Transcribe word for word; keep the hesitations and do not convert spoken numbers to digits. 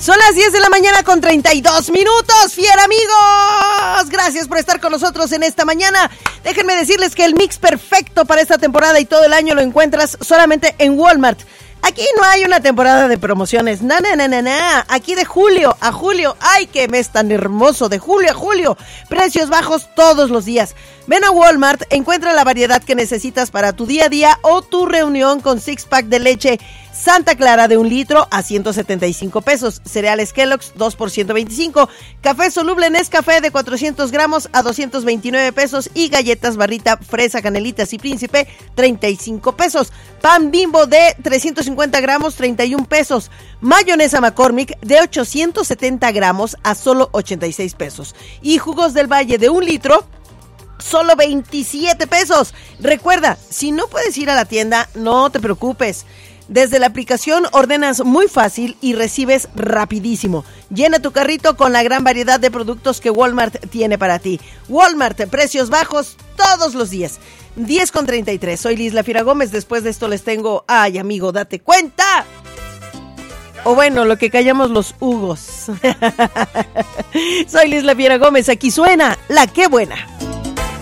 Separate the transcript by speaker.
Speaker 1: Son las diez de la mañana con treinta y dos minutos, fiera amigos. Gracias por estar con nosotros en esta mañana. Déjenme decirles que el mix perfecto para esta temporada y todo el año lo encuentras solamente en Walmart. Aquí no hay una temporada de promociones, na, na, na, na, na. Aquí de julio a julio, ¡ay, qué mes tan hermoso! De julio a julio, precios bajos todos los días. Ven a Walmart, encuentra la variedad que necesitas para tu día a día o tu reunión con six pack de leche Santa Clara de un litro a ciento setenta y cinco pesos, cereales Kellogg's dos por ciento veinticinco, café soluble Nescafé de cuatrocientos gramos a doscientos veintinueve pesos y galletas Barrita Fresa, Canelitas y Príncipe treinta y cinco pesos, pan Bimbo de trescientos cincuenta gramos treinta y un pesos, mayonesa McCormick de ochocientos setenta gramos a solo ochenta y seis pesos y jugos del Valle de un litro solo veintisiete pesos. Recuerda, si no puedes ir a la tienda, no te preocupes. Desde la aplicación ordenas muy fácil y recibes rapidísimo. Llena tu carrito con la gran variedad de productos que Walmart tiene para ti. Walmart, precios bajos todos los días. diez con treinta y tres. Soy Lisla Fiera Gómez. Después de esto les tengo... ¡Ay, amigo, date cuenta! O bueno, lo que callamos los hugos. Soy Lisla Fiera Gómez. Aquí suena La Qué Buena.